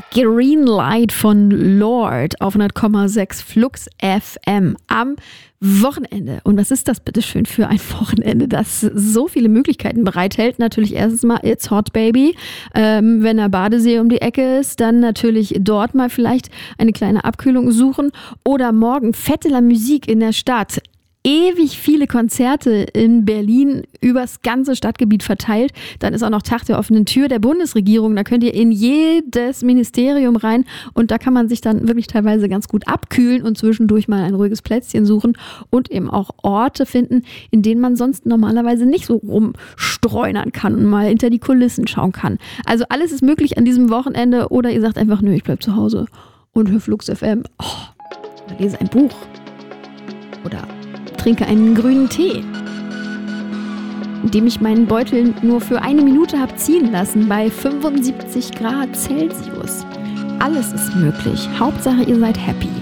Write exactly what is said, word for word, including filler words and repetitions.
Green Light von Lord auf hundert Komma sechs Flux F M am Wochenende. Und was ist das bitteschön für ein Wochenende, das so viele Möglichkeiten bereithält? Natürlich erstens mal It's Hot Baby. Ähm, wenn der Badesee um die Ecke ist, dann natürlich dort mal vielleicht eine kleine Abkühlung suchen. Oder morgen fette La Musik in der Stadt. Ewig viele Konzerte in Berlin übers ganze Stadtgebiet verteilt. Dann ist auch noch Tag der offenen Tür der Bundesregierung. Da könnt ihr in jedes Ministerium rein und da kann man sich dann wirklich teilweise ganz gut abkühlen und zwischendurch mal ein ruhiges Plätzchen suchen und eben auch Orte finden, in denen man sonst normalerweise nicht so rumstreunern kann und mal hinter die Kulissen schauen kann. Also alles ist möglich an diesem Wochenende oder ihr sagt einfach, nö, ich bleib zu Hause und höre Flux F M. Oh, oder lese ein Buch. Oder trinke einen grünen Tee, indem ich meinen Beutel nur für eine Minute habe ziehen lassen bei fünfundsiebzig Grad Celsius. Alles ist möglich. Hauptsache, ihr seid happy.